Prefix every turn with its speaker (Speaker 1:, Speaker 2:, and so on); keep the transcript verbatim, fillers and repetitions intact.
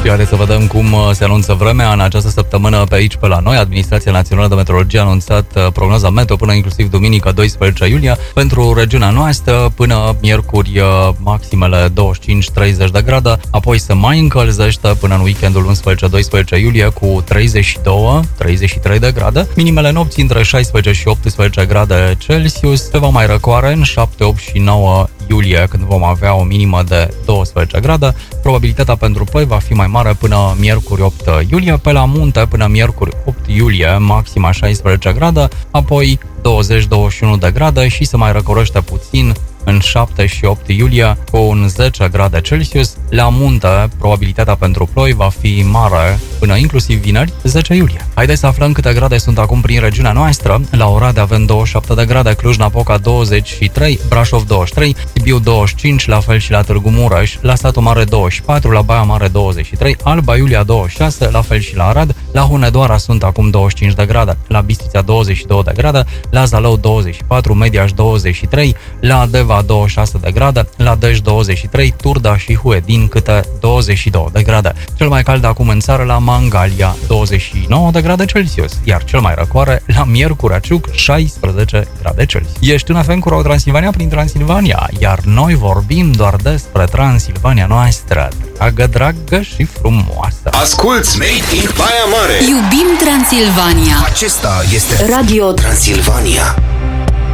Speaker 1: Haideți să vedem cum se anunță vremea în această săptămână pe aici, pe la noi. Administrația Națională de Meteorologie a anunțat prognoza meteo până inclusiv duminică doisprezece iulie pentru regiunea noastră, până miercuri maximele douăzeci și cinci treizeci de grade, apoi se mai încălzește până în weekendul unsprezece doisprezece iulie cu treizeci și doi treizeci și trei de grade, minimele nopții între șaisprezece și optsprezece grade Celsius, se va mai răcoare în șapte, opt și nouă iulie, când vom avea o minimă de douăsprezece grade. Probabilitatea pentru ploi va fi mai mare până miercuri opt iulie, pe la munte până miercuri opt iulie, maxima șaisprezece grade, apoi douăzeci douăzeci și unu de grade și se mai răcorește puțin în șapte și opt iulie cu un zece grade Celsius. La munte, probabilitatea pentru ploi va fi mare până inclusiv vineri, zece iulie. Haideți să aflăm câte grade sunt acum prin regiunea noastră. La Oradea avem douăzeci și șapte de grade, Cluj-Napoca douăzeci și trei, Brașov douăzeci și trei, Sibiu douăzeci și cinci, la fel și la Târgu Mureș, la Satu Mare douăzeci și patru, la Baia Mare douăzeci și trei, Alba Iulia douăzeci și șase, la fel și la Arad, la Hunedoara sunt acum douăzeci și cinci de grade, la Bistrița douăzeci și doi de grade, la Zalău douăzeci și patru, Mediaș douăzeci și trei, la Deva douăzeci și șase de grade, la Dej douăzeci și trei, Turda și Huedin câte douăzeci și doi de grade. Cel mai cald acum în țară la Mangalia, douăzeci și nouă de grade Celsius, iar cel mai răcoare la Miercurea Ciuc, șaisprezece grade Celsius. Ești în F M cu Ro Transilvania prin Transilvania, iar noi vorbim doar despre Transilvania noastră, dragă, dragă și frumoasă.
Speaker 2: Asculți Made in Baia Mare.
Speaker 3: Iubim Transilvania.
Speaker 2: Acesta este Radio Transilvania.